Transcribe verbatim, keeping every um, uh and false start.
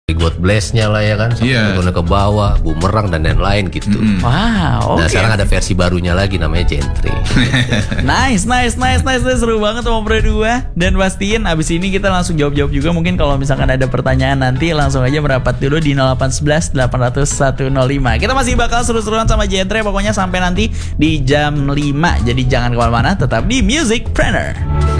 God bless-nya lah ya kan, Iya. sampai ke bawah, bumerang dan lain-lain gitu. Wow, Nah oke. sekarang ada versi barunya lagi namanya Gentry. Nice, nice, nice, nice, nice. Seru banget sama berdua. Dan pastiin abis ini kita langsung jawab-jawab juga. Mungkin kalau misalkan ada pertanyaan nanti langsung aja merapat dulu di nol delapan satu satu delapan nol nol satu nol lima. Kita masih bakal seru-seruan sama Gentry pokoknya sampai nanti di jam lima. Jadi jangan kemana-mana, tetap di Musicpreneur.